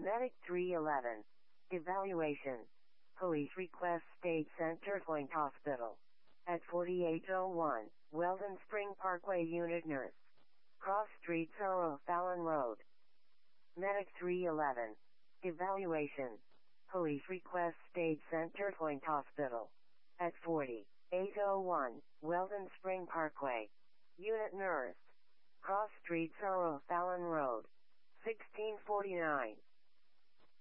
Medic 311. Evaluation. Police request State Center Point Hospital. At 4801, Weldon Spring Parkway Unit Nurse. Cross Street Sorrow Fallon Road. Medic 311. Evaluation. Police request State Center Point Hospital. At 4801, Weldon Spring Parkway. Unit Nurse. Cross Street Sorrow Fallon Road. 1649.